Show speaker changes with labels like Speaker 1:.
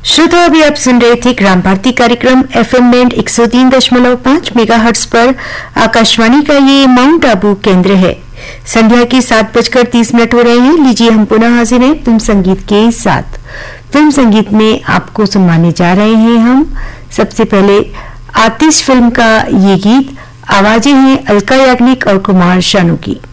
Speaker 1: श्रोता, अभी आप सुन रहे थे ग्राम भारती कार्यक्रम FM बैंड 103.5 मेगाहर्ट्ज पर। आकाशवाणी का ये माउंट आबू केंद्र है। संध्या के 7:30 हो रहे हैं। लीजिए, हम पुनः हाजिर हैं फिल्म संगीत के साथ। फिल्म संगीत में आपको सुनवाने जा रहे हैं हम सबसे पहले आतिश फिल्म का ये गीत। आवाजें हैं अलका याग्निक और कुमार शानू की।